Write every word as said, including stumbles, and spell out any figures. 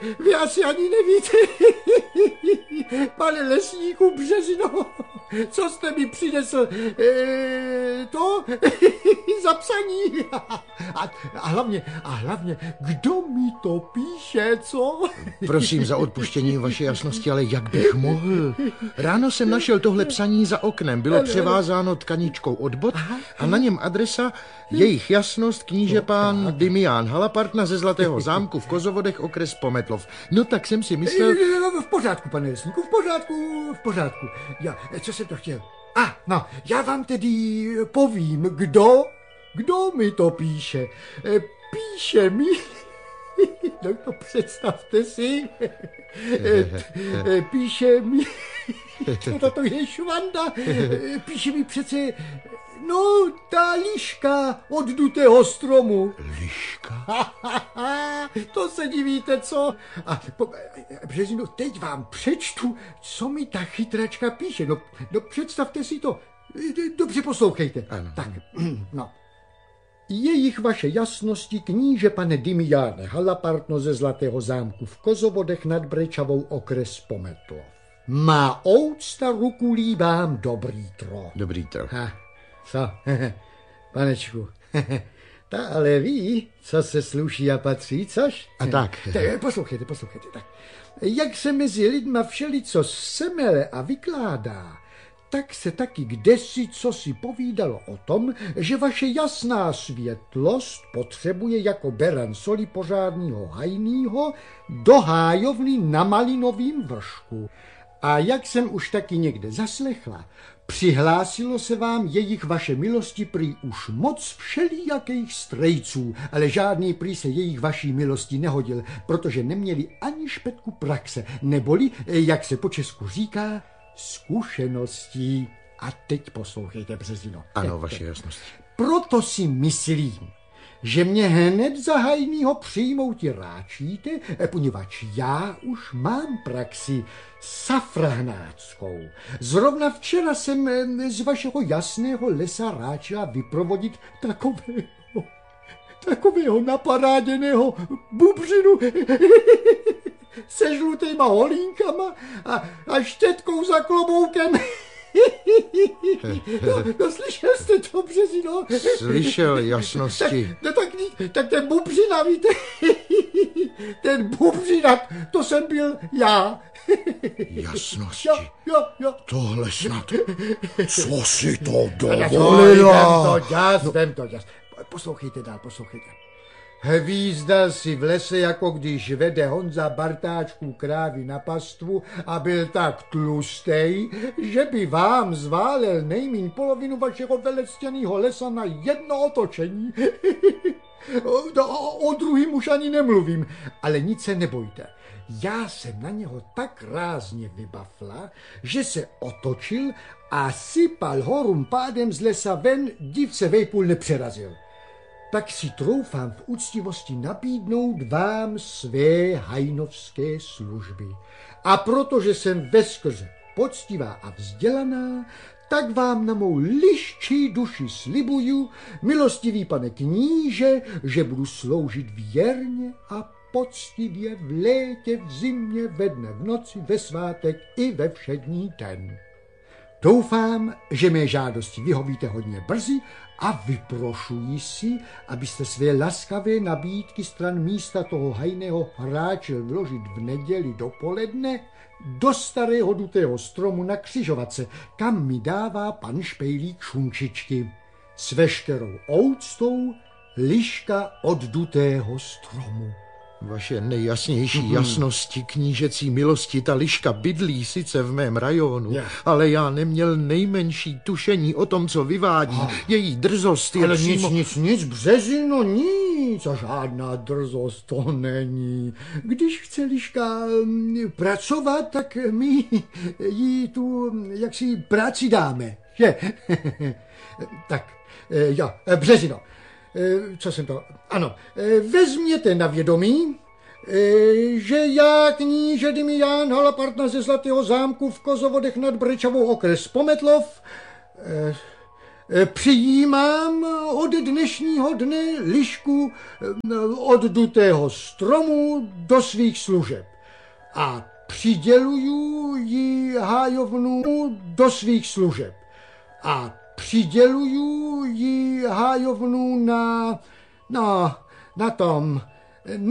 vy asi ani nevíte, pane lesníku Březino, co jste mi přinesl e, to za psaní. A, a hlavně, a hlavně, kdo mi to píše, co? Prosím za odpuštění, vaše jasnosti, ale jak bych mohl? Ráno jsem našel tohle psaní za oknem, bylo převázáno tkaničkou od bot a na něm adresa jejich jasnost kníže pán Dimián Halapartna ze Zlatého zámku v Kozovodech, okres Pometlov. No tak jsem si myslel... V pořádku, pane lesníku, v pořádku, v pořádku. Já, co jsem to chtěl? A, ah, no, já vám tedy povím, kdo, kdo mi to píše. Píše mi... No to představte si. Píše mi... Co to je švanda? Píše mi přece... No, ta liška od dutého stromu. Liška? To se divíte, co? A po, Březino, teď vám přečtu, co mi ta chytračka píše. No, no představte si to. Dobře poslouchejte. Ano. Tak, no. Jejich vaše jasnosti kníže pane Dimiáne Halapartno ze Zlatého zámku v Kozovodech nad Brečavou, okres Pometlov. Má oucta ruku líbám dobrý tro. Dobrý tro. Ha, co? Panečku, ta ale ví, co se sluší a patří, což? A tak. tak poslouchejte, poslouchejte. Tak. Jak se mezi lidma všelico semele a vykládá, tak se taky kdesi co si povídalo o tom, že vaše jasná světlost potřebuje jako beran soli pořádnýho hajnýho do hájovny na malinovým vršku. A jak jsem už taky někde zaslechla, přihlásilo se vám jejich vaše milosti prý už moc všelijakých strejců, ale žádný prý se jejich vaší milosti nehodil, protože neměli ani špetku praxe, neboli, jak se po česku říká, zkušeností. A teď poslouchejte, Březino. Ano, vaše jasnost. Proto si myslím, že mě hned za hajnýho přijmouti ráčíte, poněvadž já už mám praxi safrahnáckou. Zrovna včera jsem z vašeho jasného lesa ráčila vyprovodit takového, takového naparáděného bubřinu se žlutýma holínkama a, a štětkou za kloboukem. No, no slyšel jste to, Březino? Slyšel, jasnosti. Tak, no, tak, tak ten bubřina, víte, ten bubřina, to jsem byl já. Jasnosti. Jo, jo, jo. Tohle snad, co si to dovolila? Vem to ďas, vem to ďas. Poslouchejte dál, poslouchejte. Hvízdal si v lese, jako když vede Honza Bartáčku krávy na pastvu a byl tak tlustej, že by vám zválel nejmíň polovinu vašeho velestěnýho lesa na jedno otočení. O, o druhým už ani nemluvím, ale nic se nebojte. Já jsem na něho tak rázně vybafla, že se otočil a sypal horum pádem z lesa ven, div se vejpůl nepřerazil. Tak si troufám v úctivosti nabídnout vám své hajnovské služby. A protože jsem veskrze poctivá a vzdělaná, tak vám na mou liščí duši slibuju, milostivý pane kníže, že budu sloužit věrně a poctivě v létě, v zimě, ve dne, v noci, ve svátek i ve všední den. Doufám, že mé žádosti vyhovíte hodně brzy a vyprošuji si, abyste své laskavé nabídky stran místa toho hajného hráče vložit v neděli dopoledne do starého dutého stromu na křižovatce, kam mi dává pan Špejlík šunčičky. S veškerou ouctou liška od dutého stromu. Vaše nejjasnější jasnosti, knížecí milosti, ta liška bydlí sice v mém rajonu, yeah. ale já neměl nejmenší tušení o tom, co vyvádí. Oh. Její drzost je ale přímo... nic, nic, nic, Březino, nic, a žádná drzost to není. Když chce liška pracovat, tak my jí tu jaksi práci dáme, že? Tak, jo, Březino. Co jsem to? Ano, vezměte na vědomí, že já, kníže Dimián Halapartna ze Zlatého zámku v Kozovodech nad Brečavou, okres Pometlov, Přijímám od dnešního dne lišku od dutého stromu do svých služeb a přiděluju ji hájovnu do svých služeb a přiděluju ji hájovnu na, no, na tom,